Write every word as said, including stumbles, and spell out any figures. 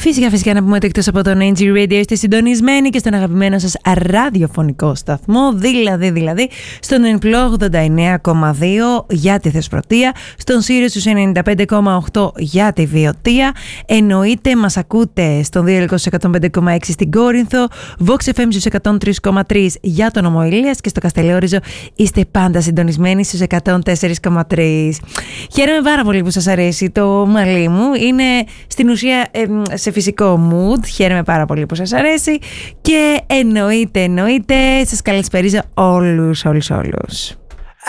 Φυσικά, φυσικά να πούμε ότι εκτός από τον N G Radio είστε συντονισμένοι και στον αγαπημένο σας ραδιοφωνικό σταθμό, δηλαδή, δηλαδή στον Ενπλό ογδόντα εννέα κόμμα δύο για τη Θεσπρωτεία, στον Sirius ενενήντα πέντε κόμμα οκτώ για τη Βιωτία. Εννοείται μας ακούτε στον Δίελκος εκατόν πέντε κόμμα έξι στην Κόρινθο, Vox εφ εμ στους εκατόν τρία κόμμα τρία για τον Ομο Ηλίας και στο Καστελόριζο είστε πάντα συντονισμένοι στους εκατόν τέσσερα κόμμα τρία. Χαίρομαι πάρα πολύ που σας αρέσει το μαλλί μου. Είναι στην ουσία ε, σε φυσικό mood. Χαίρομαι πάρα πολύ που σας αρέσει και εννοείται, εννοείται, σας καλησπερίζω όλους, όλους, όλους.